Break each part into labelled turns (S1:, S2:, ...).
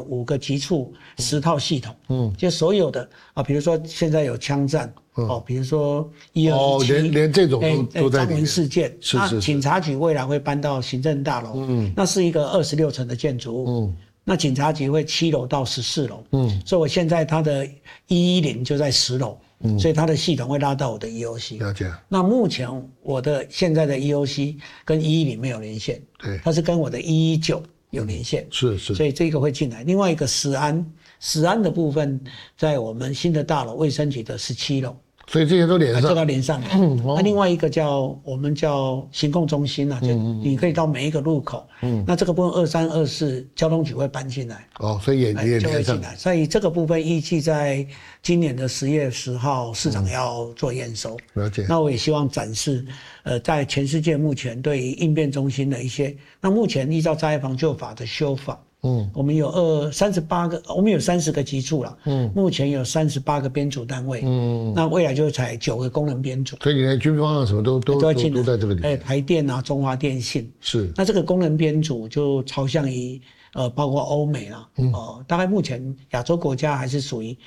S1: 5个级处10套系统，就所有的比如说现在有枪战，比如说1217，
S2: 连这种都在里面。
S1: 张文事件，
S2: 是
S1: 警察局未来会搬到行政大楼，那是一个26层的建筑物，那警察局会7楼到14楼，所以我现在它的110就在10楼。所以它的系统会拉到我的 EOC。
S2: 了解。
S1: 那目前我的现在的 EOC 跟110没有连线，
S2: 对，
S1: 它是跟我的119有连线，
S2: 是，
S1: 所以这个会进来。另外一个食安的部分，在我们新的大楼卫生局的17楼。
S2: 所以这些都连上，
S1: 这个连上来。那另外一个我们叫行控中心就你可以到每一个路口。那这个部分23、24交通局会搬进来。
S2: 所以也
S1: 就会进来。所以这个部分预计在今年的10月10号，市长要做验收。
S2: 了解。
S1: 那我也希望展示，在全世界目前对于应变中心的一些，那目前依照灾害防救法的修法。我们有38个，我们有30个级处了。目前有38个编组单位。那未来就会采9个功能编组。
S2: 所以你的军方什么都在这个里面。
S1: 台电啊，中华电信
S2: 是。
S1: 那这个功能编组就朝向于包括欧美啦，大概目前亚洲国家还是属于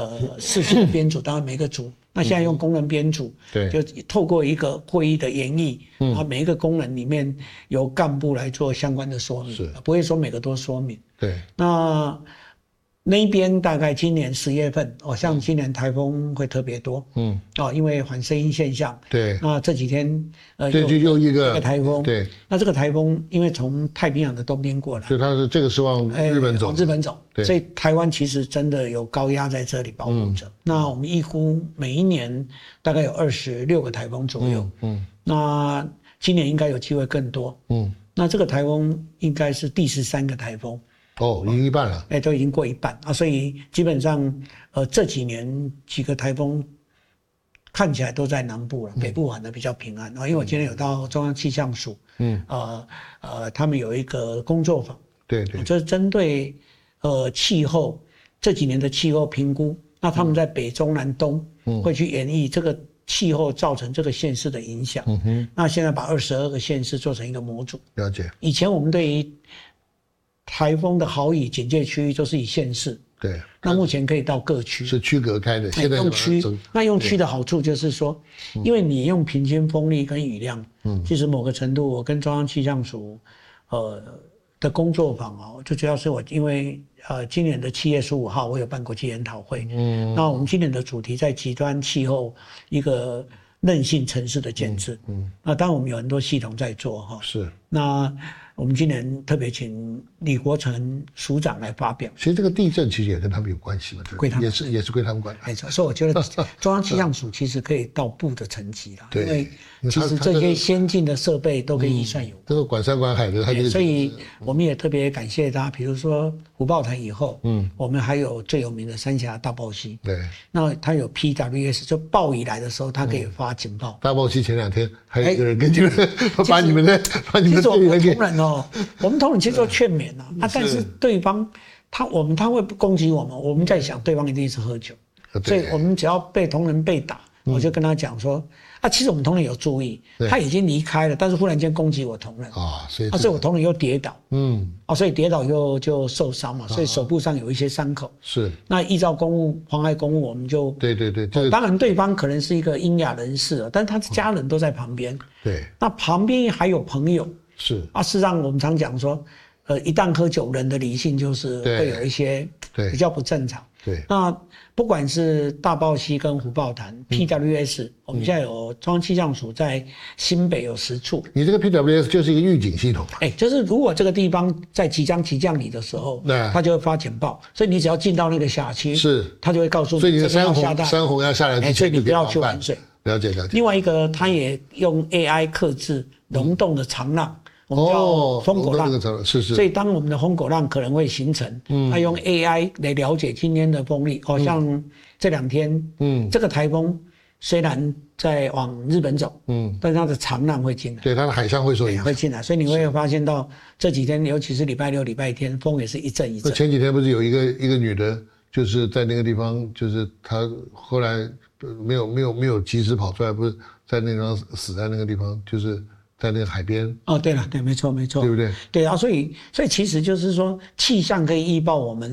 S1: 4级的编组，当然每个组。那现在用功能编组，
S2: 对，
S1: 就透过一个会议的演绎，然后每一个功能里面由干部来做相关的说明，不会说每个都说明。
S2: 对，
S1: 那一边大概今年10月份，像今年台风会特别多，因为反声音现象。对，那这几天
S2: 又一个
S1: 台风。
S2: 对，
S1: 那这个台风因为从太平洋的东边过来，
S2: 所以它这个是往日本走，
S1: 所以台湾其实真的有高压在这里保护着。那我们预估每一年大概有26个台风左右，那今年应该有机会更多，那这个台风应该是第13个台风。
S2: 已经一半了，
S1: 都已经过一半啊，所以基本上这几年几个台风看起来都在南部了，北部反而比较平安因为我今天有到中央气象署，他们有一个工作坊，
S2: 对，
S1: 就是针对气候这几年的气候评估，那他们在北中南东会去演绎这个气候造成这个县市的影响，那现在把22个县市做成一个模组，
S2: 了解。
S1: 以前我们对于台风的豪雨警戒区域都是以县市，
S2: 对，
S1: 那目前可以到各区，
S2: 是区隔开的。现在
S1: 用区，那用区的好处就是说，因为你用平均风力跟雨量，其实某个程度，我跟中央气象署的工作坊最主要是我因为今年的7月15号我有办国际研讨会，那我们今年的主题在极端气候一个韧性城市的建制，那当然我们有很多系统在做
S2: 是
S1: 那。我们今年特别请李国成署长来发表。
S2: 其实这个地震其实也跟他们有关系嘛，
S1: 归他们
S2: 也是归他们管。
S1: 没错，所以我觉得中央气象署其实可以到部的层级啦，因为其实这些先进的设备都跟预算有关。
S2: 这个管山管海的，
S1: 所以我们也特别感谢他，比如说虎豹潭以后，我们还有最有名的三峡大豹溪，
S2: 对，
S1: 那它有 PWS， 就暴雨来的时候，它可以发警报。
S2: 大豹溪前2天还有一个人跟你们把你们的
S1: 我们同仁其实做劝勉但是对方他会攻击我们，我们在想对方一定是喝酒，所以我们只要被同仁被打，我就跟他讲说其实我们同仁有注意，他已经离开了，但是忽然间攻击我同仁所以我同仁又跌倒，所以跌倒又就受伤嘛，所以手部上有一些伤口。是，那依照公务妨碍公务，我们就
S2: 对，
S1: 当然对方可能是一个英雅人士，但是他的家人都在旁边，对，那旁边还有朋友。事实上我们常讲说，一旦喝酒，人的理性就是会有一些比较不正常。对，那不管是大豹溪跟虎豹潭 PWS，我们现在有中央气象署在新北有10处。
S2: 你这个 PWS 就是一个预警系统嘛？
S1: 就是如果这个地方在即将起降雨的时候，它就会发警报，所以你只要进到那个辖区，它就会告诉你，
S2: 所以你的山洪要下来之前，
S1: 所以你不要去玩水。
S2: 了解。
S1: 另外一个，它也用 AI 克制溶洞的长浪。我们叫风狗浪，所以当我们的风狗浪可能会形成，它用 AI 来了解今天的风力，像这2天，这个台风虽然在往日本走，但是它的长浪会进来，
S2: 对，它的海象会受影响，
S1: 会进来，所以你会发现到这几天，尤其是礼拜6、礼拜天，风也是一阵一阵。
S2: 前几天不是有一个女的，就是在那个地方，就是她后来没有及时跑出来，不是在那地方死在那个地方，就是在那个海边。
S1: 对了，对，没错，对不对？对啊，所以其实就是说，气象可以预报我们